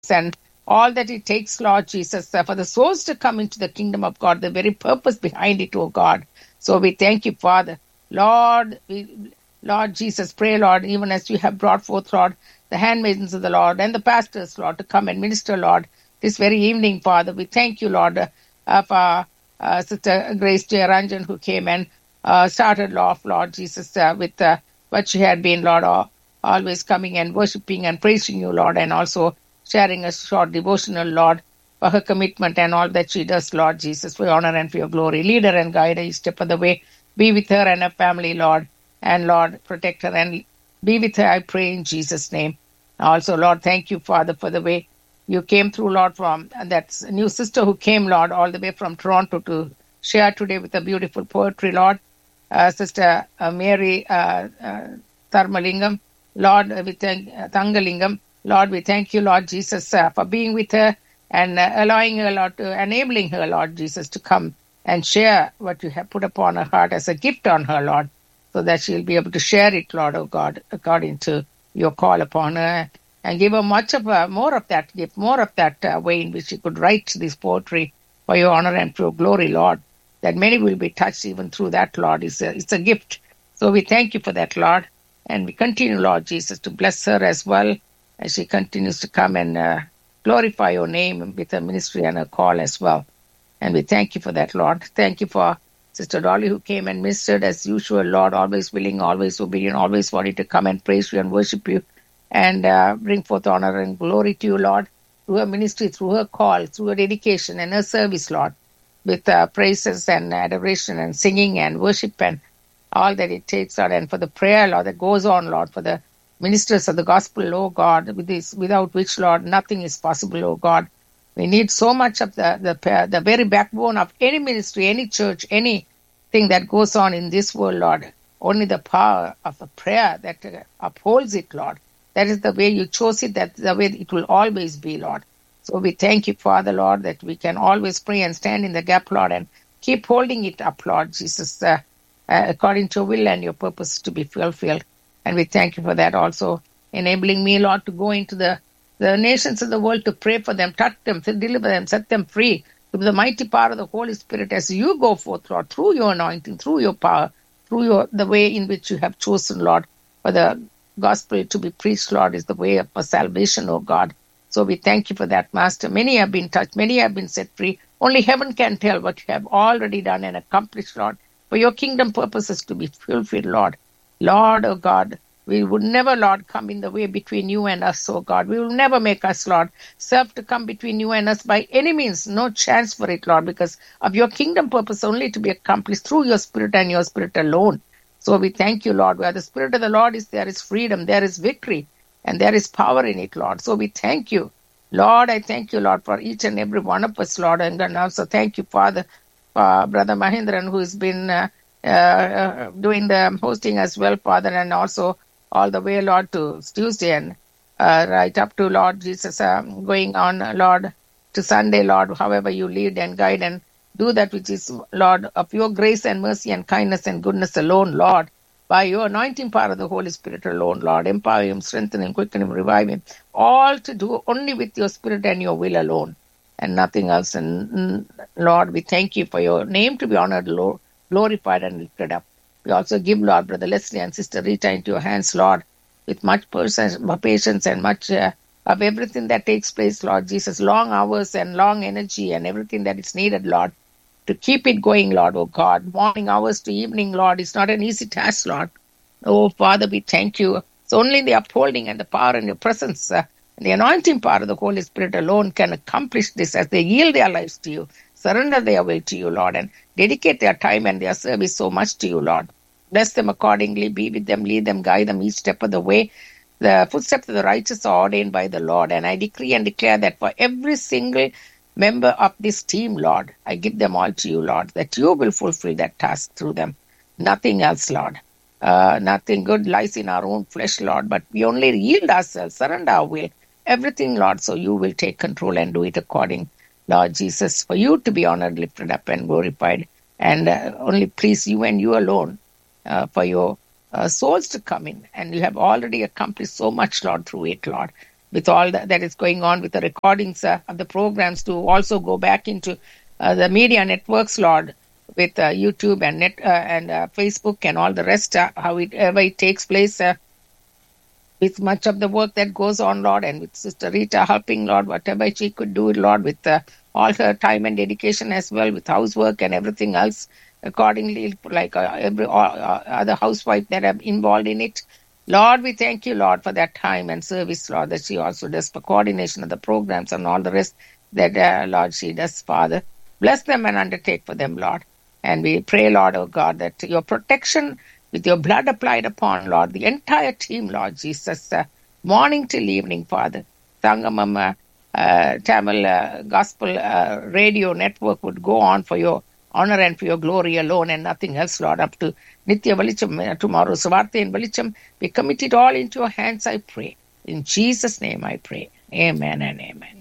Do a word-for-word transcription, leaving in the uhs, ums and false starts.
and all that it takes, Lord Jesus, uh, for the souls to come into the kingdom of God, the very purpose behind it, oh God. So we thank you, Father. Lord, we, Lord Jesus, pray, Lord, even as you have brought forth, Lord, the handmaidens of the Lord and the pastors, Lord, to come and minister, Lord, this very evening, Father. We thank you, Lord, uh, for uh, Sister Grace J. Ranjan, who came and uh, started off, Lord Jesus, uh, with uh, what she had been, Lord, uh, always coming and worshiping and praising you, Lord, and also sharing a short devotional, Lord, for her commitment and all that she does, Lord Jesus, for your honor and for your glory. Lead her and guide her each step of the way. Be with her and her family, Lord, and Lord, protect her and be with her, I pray, in Jesus' name. Also, Lord, thank you, Father, for the way you came through, Lord, from that new sister who came, Lord, all the way from Toronto to share today with a beautiful poetry, Lord. Uh, Sister uh, Mary uh, uh, Tharmalingam, Lord, uh, we thank uh, Thangalingam. Lord, we thank you, Lord Jesus, uh, for being with her and uh, allowing her, Lord, to enabling her, Lord Jesus, to come and share what you have put upon her heart as a gift on her, Lord, so that she'll be able to share it, Lord, oh God, according to your call upon her, and give her much of a, more of that gift, more of that uh, way in which she could write this poetry for your honor and for your glory, Lord, that many will be touched even through that, Lord. It's a, it's a gift. So we thank you for that, Lord, and we continue, Lord Jesus, to bless her as well as she continues to come and uh, glorify your name with her ministry and her call as well. And we thank you for that, Lord. Thank you for Sister Dolly, who came and ministered as usual, Lord, always willing, always obedient, always wanting to come and praise you and worship you and uh, bring forth honor and glory to you, Lord, through her ministry, through her call, through her dedication and her service, Lord, with uh, praises and adoration and singing and worship and all that it takes, Lord, and for the prayer, Lord, that goes on, Lord, for the ministers of the gospel, oh God, with this, without which, Lord, nothing is possible, oh God. We need so much of the, the, the very backbone of any ministry, any church, anything that goes on in this world, Lord. Only the power of the prayer that uh, upholds it, Lord. That is the way you chose it, that's the way it will always be, Lord. So we thank you, Father, Lord, that we can always pray and stand in the gap, Lord, and keep holding it up, Lord Jesus, uh, uh, according to your will and your purpose to be fulfilled. And we thank you for that also, enabling me, Lord, to go into the, the nations of the world to pray for them, touch them, to deliver them, set them free through the mighty power of the Holy Spirit as you go forth, Lord, through your anointing, through your power, through your the way in which you have chosen, Lord, for the gospel to be preached, Lord, is the way of salvation, oh God. So we thank you for that, Master. Many have been touched, many have been set free. Only heaven can tell what you have already done and accomplished, Lord, for your kingdom purposes to be fulfilled, Lord. Lord, oh God, we would never, Lord, come in the way between you and us, oh God. We will never make us, Lord, serve to come between you and us by any means. No chance for it, Lord, because of your kingdom purpose only to be accomplished through your Spirit and your Spirit alone. So we thank you, Lord. Where the Spirit of the Lord is, there is freedom, there is victory, and there is power in it, Lord. So we thank you. Lord, I thank you, Lord, for each and every one of us, Lord. And also thank you, Father, for Brother Mahindran, who has been uh, uh, uh, doing the hosting as well, Father, and also all the way, Lord, to Tuesday and uh, right up to, Lord Jesus, uh, going on, uh, Lord, to Sunday, Lord, however you lead and guide and do that which is, Lord, of your grace and mercy and kindness and goodness alone, Lord, by your anointing power of the Holy Spirit alone, Lord. Empower him, strengthen him, quicken him, revive him. All to do only with your Spirit and your will alone and nothing else. And Lord, we thank you for your name to be honored, Lord, glorified and lifted up. We also give, Lord, Brother Leslie and Sister Rita into your hands, Lord, with much patience and much uh, of everything that takes place, Lord Jesus. Long hours and long energy and everything that is needed, Lord, to keep it going, Lord, oh God. Morning hours to evening, Lord, is not an easy task, Lord. Oh, Father, we thank you. It's only the upholding and the power and your presence uh, and the anointing power of the Holy Spirit alone can accomplish this as they yield their lives to you, surrender their will to you, Lord, and dedicate their time and their service so much to you, Lord. Bless them accordingly. Be with them, lead them, guide them each step of the way. The footsteps of the righteous are ordained by the Lord. And I decree and declare that for every single member of this team, Lord, I give them all to you, Lord, that you will fulfill that task through them. Nothing else, Lord. Uh, nothing good lies in our own flesh, Lord, but we only yield ourselves, surrender our will, everything, Lord, so you will take control and do it according, Lord Jesus, for you to be honored, lifted up, and glorified, and uh, only please you and you alone uh, for your uh, souls to come in. And you have already accomplished so much, Lord, through it, Lord. with all that, that is going on with the recordings uh, of the programs, to also go back into uh, the media networks, Lord, with uh, YouTube and net uh, and uh, Facebook and all the rest, uh, how it ever it takes place. Uh, with much of the work that goes on, Lord, and with Sister Rita helping, Lord, whatever she could do, Lord, with uh, all her time and dedication as well, with housework and everything else, accordingly, like uh, every uh, other housewife that are involved in it. Lord, we thank you, Lord, for that time and service, Lord, that she also does for coordination of the programs and all the rest that, uh, Lord, she does, Father. Bless them and undertake for them, Lord. And we pray, Lord, oh God, that your protection with your blood applied upon, Lord, the entire team, Lord Jesus, uh, morning till evening, Father. Sangamam uh, uh, Tamil uh, Gospel uh, Radio Network would go on for your honor and for your glory alone and nothing else, Lord, up to Nitya Valicham uh, tomorrow. Svarte and Valicham, we commit it all into your hands, I pray. In Jesus' name I pray. Amen and amen.